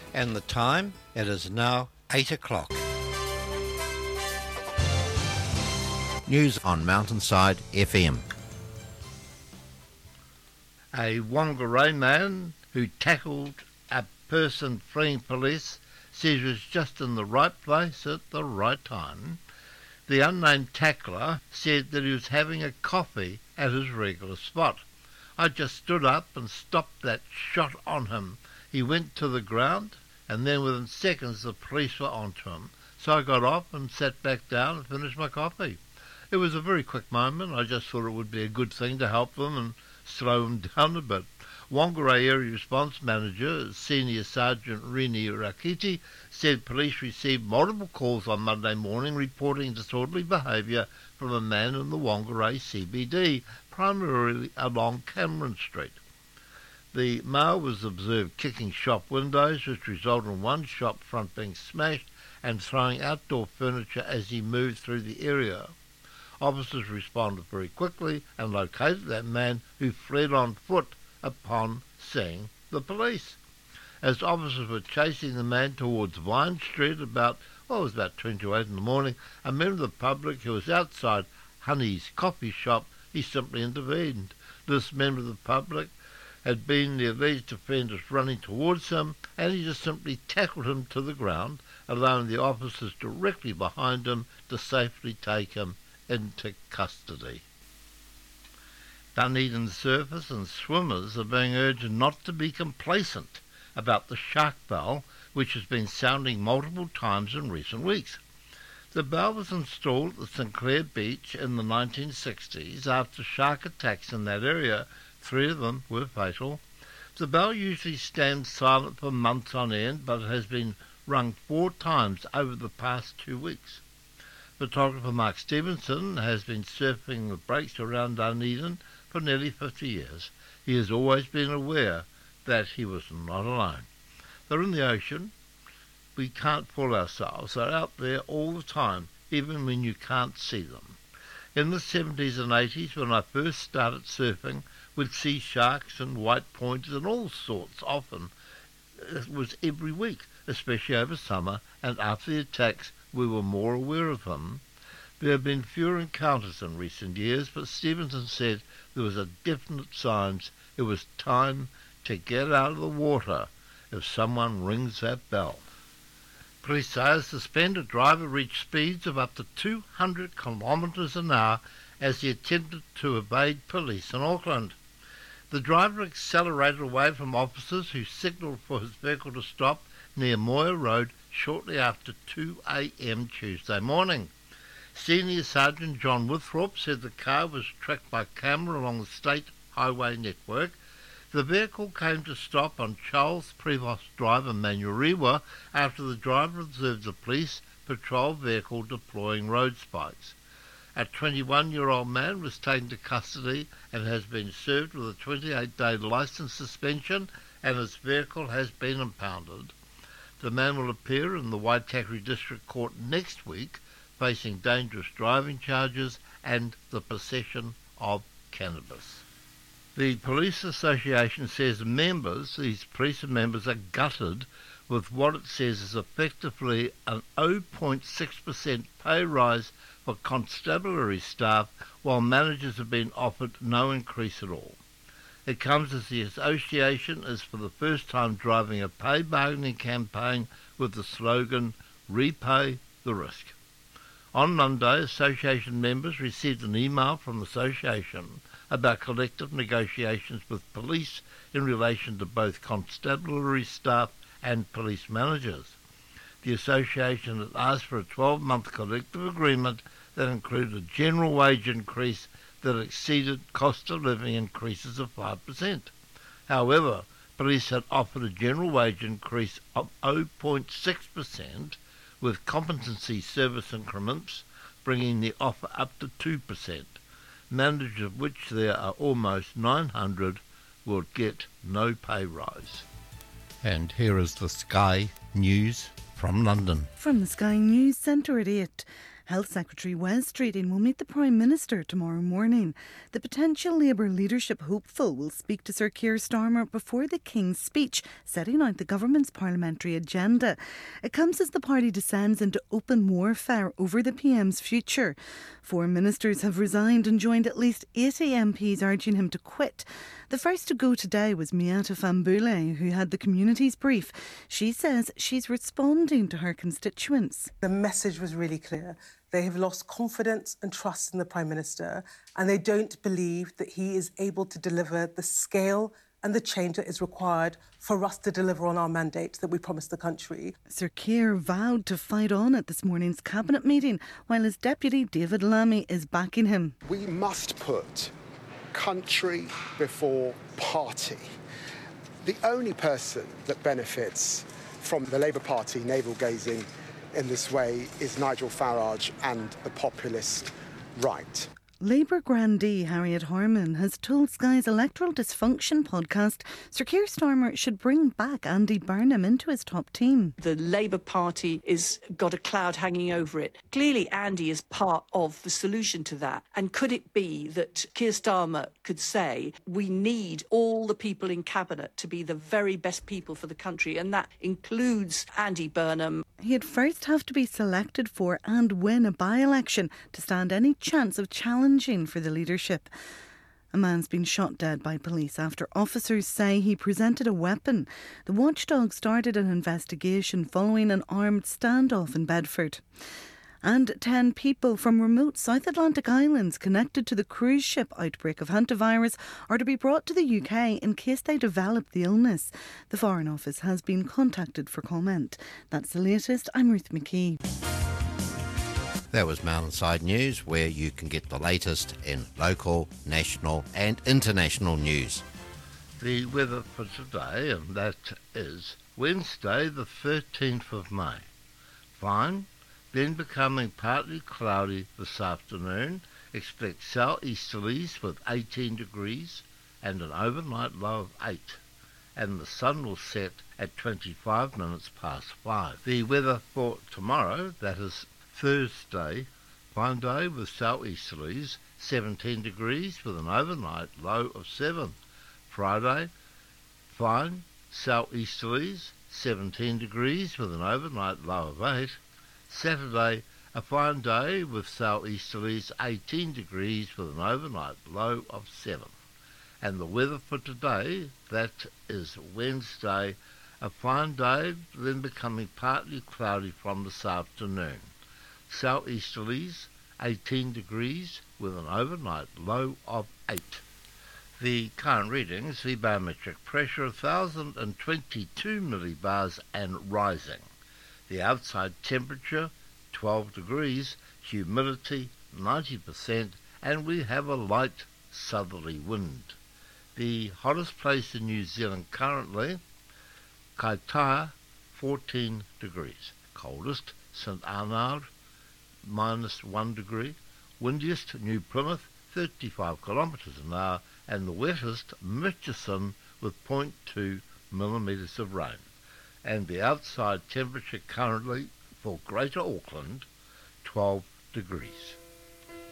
And the time, it is now 8 o'clock. News on Mountainside FM. A Whangarei man who tackled a person fleeing police says he was just in the right place at the right time. The unnamed tackler said that he was having a coffee at his regular spot. I just stood up and stopped that shot on him. He went to the ground, and then within seconds the police were onto him. So I got up and sat back down and finished my coffee. It was a very quick moment. I just thought it would be a good thing to help them and slow them down a bit. Whangarei Area Response Manager, Senior Sergeant Rini Rakiti, said police received multiple calls on Monday morning reporting disorderly behaviour from a man in the Whangarei CBD, primarily along Cameron Street. The male was observed kicking shop windows, which resulted in one shop front being smashed, and throwing outdoor furniture as he moved through the area. Officers responded very quickly and located that man, who fled on foot upon seeing the police. As officers were chasing the man towards Vine Street it was about 10 to 8 in the morning, a member of the public who was outside Honey's coffee shop, he simply intervened. This member of the public had been the alleged offenders running towards him, and he just simply tackled him to the ground, allowing the officers directly behind him to safely take him into custody. Dunedin surfers and swimmers are being urged not to be complacent about the shark bell, which has been sounding multiple times in recent weeks. The bell was installed at the Sinclair Beach in the 1960s after shark attacks in that area. 3 of them were fatal. The bell usually stands silent for months on end, but it has been rung 4 times over the past 2 weeks. Photographer Mark Stevenson has been surfing the breaks around Dunedin for nearly 50 years. He has always been aware that he was not alone. They're in the ocean. We can't fool ourselves. They're out there all the time, even when you can't see them. In the 70s and 80s, when I first started surfing, we'd see sharks and white pointers and all sorts often. It was every week, especially over summer, and after the attacks we were more aware of them. There have been fewer encounters in recent years, but Stevenson said there was a definite signs it was time to get out of the water if someone rings that bell. Police say a suspended driver reached speeds of up to 200 kilometres an hour as he attempted to evade police in Auckland. The driver accelerated away from officers who signalled for his vehicle to stop near Moya Road shortly after 2 a.m. Tuesday morning. Senior Sergeant John Withropp said the car was tracked by camera along the state highway network. The vehicle came to stop on Charles Prevost Drive in Manurewa after the driver observed the police patrol vehicle deploying road spikes. A 21-year-old man was taken to custody and has been served with a 28-day licence suspension, and his vehicle has been impounded. The man will appear in the Waitakere District Court next week, facing dangerous driving charges and the possession of cannabis. The Police Association says these police members are gutted with what it says is effectively an 0.6% pay rise for constabulary staff, while managers have been offered no increase at all. It comes as the association is for the first time driving a pay bargaining campaign with the slogan, "Repay the Risk." On Monday, association members received an email from the association about collective negotiations with police in relation to both constabulary staff and police managers. The association had asked for a 12-month collective agreement that included a general wage increase that exceeded cost of living increases of 5%. However, police had offered a general wage increase of 0.6% with competency service increments, bringing the offer up to 2%. Managers, of which there are almost 900, will get no pay rise. And here is the Sky News from London. From the Sky News Centre at 8. Health Secretary Wes Streeting will meet the Prime Minister tomorrow morning. The potential Labour leadership hopeful will speak to Sir Keir Starmer before the King's speech, setting out the government's parliamentary agenda. It comes as the party descends into open warfare over the PM's future. 4 ministers have resigned and joined at least 80 MPs urging him to quit. The first to go today was Miata Fambule, who had the community's brief. She says she's responding to her constituents. The message was really clear. They have lost confidence and trust in the Prime Minister, and they don't believe that he is able to deliver the scale and the change that is required for us to deliver on our mandate that we promised the country. Sir Keir vowed to fight on at this morning's cabinet meeting, while his deputy David Lammy is backing him. We must put country before party. The only person that benefits from the Labour Party navel-gazing in this way is Nigel Farage and the populist right. Labour grandee Harriet Harman has told Sky's Electoral Dysfunction podcast Sir Keir Starmer should bring back Andy Burnham into his top team. The Labour Party is got a cloud hanging over it. Clearly, Andy is part of the solution to that. And could it be that Keir Starmer could say, we need all the people in Cabinet to be the very best people for the country, and that includes Andy Burnham. He'd first have to be selected for and win a by-election to stand any chance of challenging for the leadership. A man's been shot dead by police after officers say he presented a weapon. The watchdog started an investigation following an armed standoff in Bedford. And 10 people from remote South Atlantic islands connected to the cruise ship outbreak of hantavirus are to be brought to the UK in case they develop the illness. The Foreign Office has been contacted for comment. That's the latest. I'm Ruth McKee. That was Mountainside News, where you can get the latest in local, national and international news. The weather for today, and that is Wednesday the 13th of May. Fine, then becoming partly cloudy this afternoon. Expect southeasterlies with 18 degrees and an overnight low of 8. And the sun will set at 25 minutes past 5. The weather for tomorrow, that is Thursday, fine day with southeasterlies, 17 degrees with an overnight low of 7. Friday, fine, southeasterlies, 17 degrees with an overnight low of 8. Saturday, a fine day with southeasterlies, 18 degrees with an overnight low of 7. And the weather for today, that is Wednesday, a fine day, then becoming partly cloudy from this afternoon. Southeasterlies, 18 degrees with an overnight low of 8. The current readings, the barometric pressure 1,022 millibars and rising. The outside temperature 12 degrees, humidity 90%, and we have a light southerly wind. The hottest place in New Zealand currently, Kaitaia 14 degrees. Coldest, St Arnaud -1 degree, windiest New Plymouth 35 kilometres an hour, and the wettest Mitchison with 0.2 millimetres of rain. And the outside temperature currently for Greater Auckland 12 degrees.